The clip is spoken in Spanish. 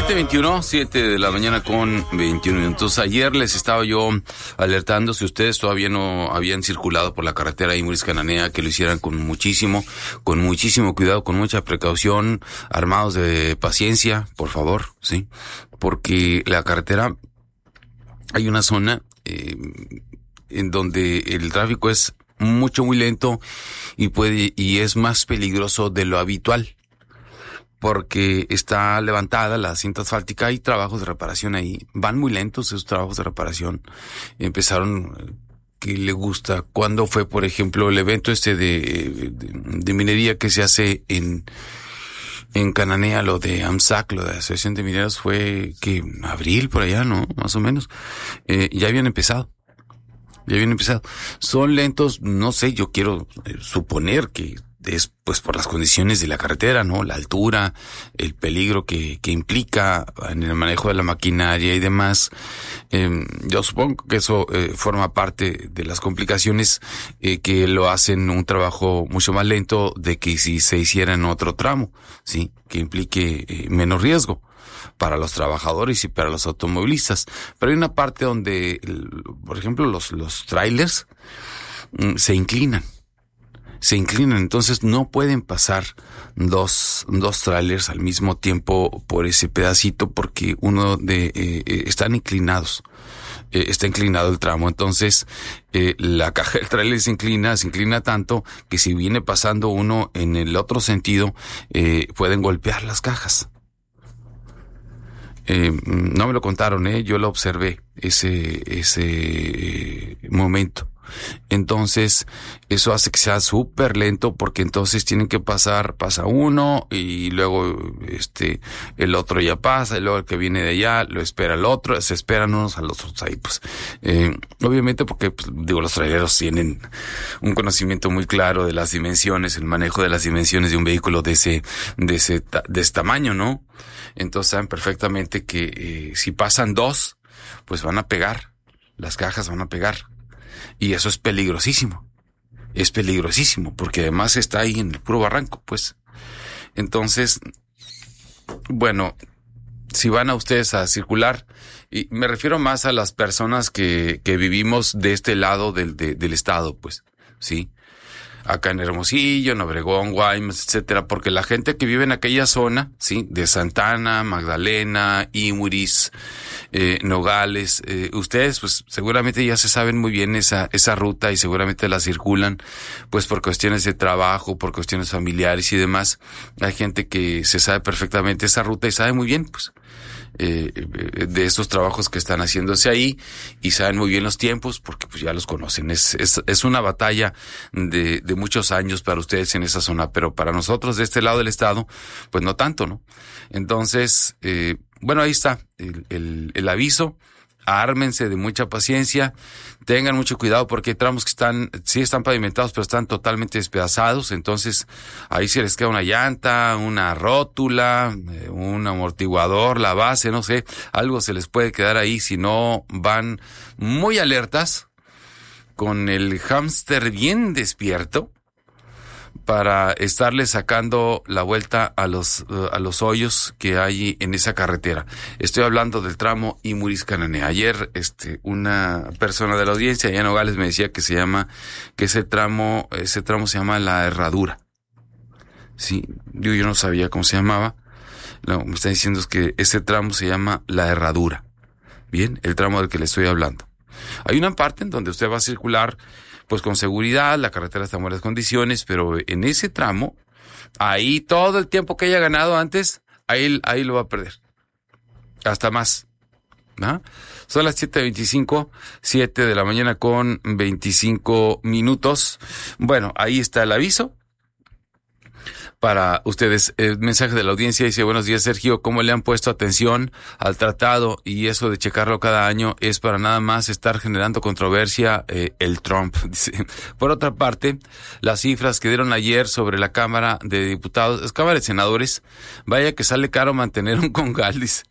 7 de la mañana con 21 minutos. Ayer les estaba yo alertando, si ustedes todavía no habían circulado por la carretera Imuris-Cananea, que lo hicieran con muchísimo cuidado, con mucha precaución, armados de paciencia, por favor, sí, porque la carretera, hay una zona en donde el tráfico es muy lento y es más peligroso de lo habitual, porque está levantada la cinta asfáltica. Hay trabajos de reparación ahí, van muy lentos esos trabajos de reparación. Empezaron, ¿qué le gusta? ¿Cuándo fue, por ejemplo, el evento de minería que se hace en Cananea, lo de AMSAC, lo de la Asociación de Mineros? Fue que abril, por allá, ¿no? Más o menos. Ya habían empezado. Son lentos, no sé, yo quiero suponer que es pues por las condiciones de la carretera, ¿no? La altura, el peligro que implica en el manejo de la maquinaria y demás. Yo supongo que eso forma parte de las complicaciones que lo hacen un trabajo mucho más lento de que si se hiciera en otro tramo, ¿sí? Que implique menos riesgo para los trabajadores y para los automovilistas. Pero hay una parte donde, por ejemplo, los trailers se inclinan, entonces no pueden pasar dos trailers al mismo tiempo por ese pedacito, porque están inclinados. Está inclinado el tramo, entonces la caja del trailer se inclina tanto que si viene pasando uno en el otro sentido, pueden golpear las cajas. No me lo contaron, yo lo observé, ese momento. Entonces, eso hace que sea súper lento, porque entonces tienen que pasa uno y luego el otro ya pasa, y luego el que viene de allá lo espera el otro, se esperan unos a los otros ahí, pues. Obviamente porque, los traileros tienen un conocimiento muy claro de las dimensiones, el manejo de las dimensiones de un vehículo de ese tamaño, ¿no? Entonces saben perfectamente que si pasan dos, pues van a pegar, las cajas van a pegar. Y eso es peligrosísimo, porque además está ahí en el puro barranco, pues. Entonces, bueno, si van a ustedes a circular, y me refiero más a las personas que vivimos de este lado del estado, pues, sí. Acá en Hermosillo, en Obregón, Guaymas, etcétera, porque la gente que vive en aquella zona, sí, de Santana, Magdalena, Imuris, Nogales, ustedes pues seguramente ya se saben muy bien esa ruta y seguramente la circulan pues por cuestiones de trabajo, por cuestiones familiares y demás. Hay gente que se sabe perfectamente esa ruta y sabe muy bien pues de esos trabajos que están haciéndose ahí, y saben muy bien los tiempos porque pues ya los conocen. Es una batalla de muchos años para ustedes en esa zona, pero para nosotros de este lado del estado pues no tanto, ¿no? Entonces, bueno, ahí está el aviso. Ármense de mucha paciencia, tengan mucho cuidado, porque hay tramos que sí están pavimentados, pero están totalmente despedazados. Entonces ahí se les queda una llanta, una rótula, un amortiguador, la base, no sé, algo se les puede quedar ahí si no van muy alertas, con el hámster bien despierto, para estarle sacando la vuelta a los hoyos que hay en esa carretera. Estoy hablando del tramo Imuris-Cananea. Ayer, una persona de la audiencia allá en Nogales me decía que ese tramo se llama La Herradura. Sí, yo no sabía cómo se llamaba. Lo que me está diciendo es que ese tramo se llama La Herradura. Bien, el tramo del que le estoy hablando. Hay una parte en donde usted va a circular pues con seguridad, la carretera está en buenas condiciones, pero en ese tramo, ahí todo el tiempo que haya ganado antes, ahí lo va a perder. Hasta más, ¿no? Son las 7:25, 7 de la mañana con 25 minutos. Bueno, ahí está el aviso para ustedes. El mensaje de la audiencia dice: buenos días, Sergio, ¿cómo le han puesto atención al tratado? Y eso de checarlo cada año es para nada más estar generando controversia, el Trump. Dice. Por otra parte, las cifras que dieron ayer sobre la Cámara de Diputados, Cámara de Senadores, vaya que sale caro mantener un congal, dice.